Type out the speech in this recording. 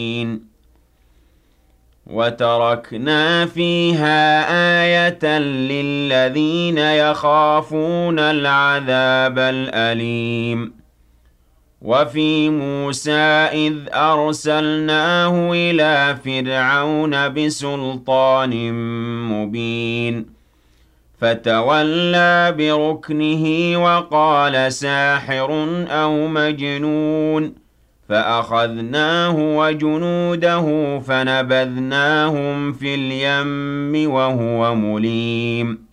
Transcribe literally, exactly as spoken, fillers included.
وَتَرَكْنَا فِيهَا آيَةً لِّلَّذِينَ يَخَافُونَ الْعَذَابَ الْأَلِيمَ وَفِي مُوسَىٰ إِذْ أَرْسَلْنَاهُ إِلَىٰ فِرْعَوْنَ بِسُلْطَانٍ مُّبِينٍ فَتَوَلَّىٰ بِرُكْنِهِ وَقَالَ سَاحِرٌ أَوْ مَجْنُونٌ فَأَخَذْنَاهُ وَجُنُودَهُ فَنَبَذْنَاهُمْ فِي الْيَمِّ وَهُوَ مُلِيمٌ